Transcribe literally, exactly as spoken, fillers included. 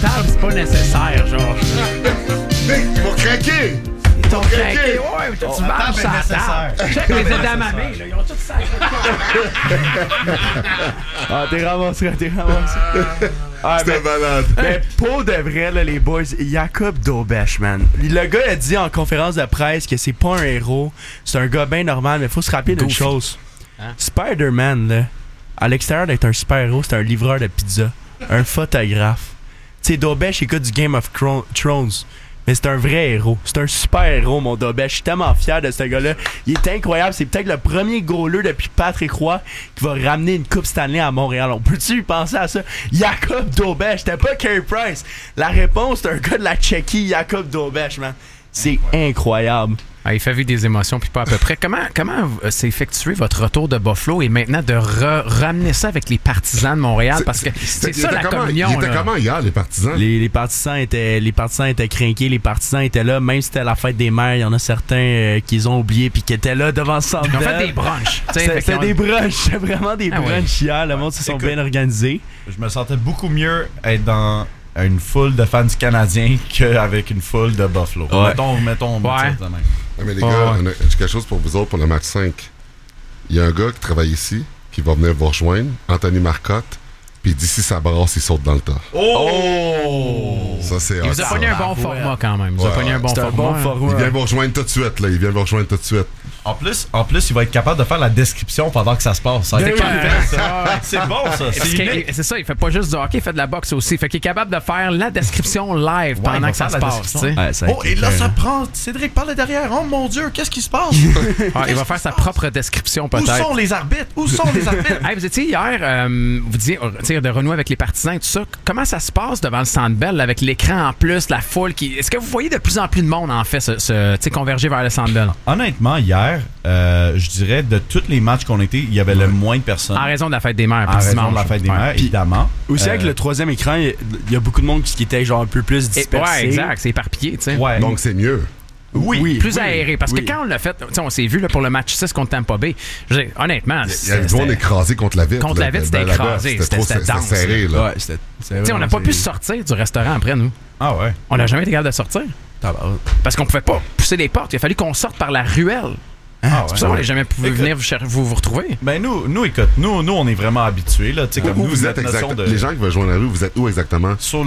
table, c'est pas nécessaire, genre. Nick, ils vont craquer! Ils t'ont craqué, ouais, mais tu Oh, manges sur la table. Check les edamamés, là, ils ont tout sacré. Ah, t'es ramassé, t'es ramassé. Ah, C'était mais, malade. mais pour de vrai, là, les boys, Jacob Dobesch, man. Le gars a dit en conférence de presse que c'est pas un héros, c'est un gars bien normal, mais faut se rappeler d'une chose. Hein? Spider-Man, là, à l'extérieur d'être un super-héros, c'est un livreur de pizza, un photographe. Tu sais, Dobesch écoute du Game of Thrones. Mais c'est un vrai héros. C'est un super héros, mon Dobesch. Je suis tellement fier de ce gars-là. Il est incroyable. C'est peut-être le premier goaler depuis Patrick Roy qui va ramener une Coupe Stanley à Montréal. On peut-tu y penser à ça? Jacob Dobesch. C'était pas Carey Price. La réponse, c'est un gars de la Tchéquie, Jacob Dobesch, man. C'est incroyable. Ah, il fait vivre des émotions, puis pas à peu près. Comment, comment euh, s'est effectué votre retour de Buffalo et maintenant de re- ramener ça avec les partisans de Montréal? Parce que c'est ça la comment, communion. Il était là. comment hier, les partisans? Les, les partisans étaient les partisans étaient crinqués, les partisans étaient là, même si c'était la fête des mères, il y en a certains euh, qu'ils ont oublié puis qui étaient là devant le centre. Ils ont Bell. fait des brunchs. tu sais, C'était fait qu'ils c'était ont- des brunchs, c'était vraiment des Ah ouais. brunchs hier, le monde se sont Écoute, bien organisés. Je me sentais beaucoup mieux être dans une foule de fans canadiens qu'avec une foule de Buffalo. Ouais. Mettons, mettons, Ouais. ça de même. Ah, mais les Ouais, gars, ouais. on a- j'ai quelque chose pour vous autres pour le match cinq. Il y a un gars qui travaille ici, qui va venir vous rejoindre, Anthony Marcotte, puis d'ici ça brasse, il saute dans le tas. Oh! Ça, c'est Il vous a hot, pogné ça. un bon format quand même. Il vous a Ouais, pogné un bon C'est un format. bon format. Il vient vous rejoindre tout de suite, là. Il vient vous rejoindre tout de suite. En plus, en plus, il va être capable de faire la description pendant que ça se passe. Ça va être Ben parfait, ouais. ça. C'est bon, ça. Parce C'est que- unique. C'est ça, il fait pas juste du hockey, il fait de la boxe aussi. Fait qu'il est capable de faire la description live Ouais, il pendant va que ça faire se la passe. description. tu sais. Ouais, ça a Oh, été et là, clair. ça prend. Cédric parle derrière. Oh mon Dieu, qu'est-ce qui se passe? Ah, il va faire sa propre description Où peut-être. sont les arbitres? Où sont les arbitres? Hey, vous étiez hier, euh, vous disiez, euh, tu sais, de renouer avec les partisans et tout ça. Comment ça se passe devant le Centre Bell avec l'écran en plus, la foule qui. Est-ce que vous voyez de plus en plus de monde en fait se, se tu sais, converger vers le Centre Bell? Honnêtement, hier, euh, je dirais de tous les matchs qu'on était, il y avait le moins de personnes. En raison de la fête des mères, En puis raison dimanche. de la fête des Ouais. mères, Puis- évidemment. Aussi Euh, avec le troisième écran, il y a beaucoup de monde qui était genre un peu plus Et- dispersé. ouais, exact, c'est éparpillé, tu sais. Ouais. Donc, c'est mieux. oui. Plus oui, aéré. Parce oui. que quand on l'a fait, tu sais, on s'est vu là, pour le match six contre Tampa Bay. Je veux dire, honnêtement, Il y a du monde c'était- écrasé contre la vitre. Contre là. la vitre, c'était Ben, là-bas, écasé. C'était C'était- trop c'était c'était dense, serré, là. Ouais, c'était. c'était tu sais, on n'a vraiment pas pu serré. sortir du restaurant après, nous. Ah ouais. On n'a jamais été capable de sortir. Tabarnak. Parce qu'on pouvait pas pousser les portes. Il a fallu qu'on sorte par la ruelle. Ah C'est pour ça qu'on ouais. n'a jamais pu Écoute. venir vous, cher- vous, vous retrouver. Ben nous, nous écoute, nous, nous on est vraiment habitués là. Tu sais, comme Où nous, vous notre êtes notion exactement? de Les gens qui veulent joindre la rue, vous êtes où exactement? sur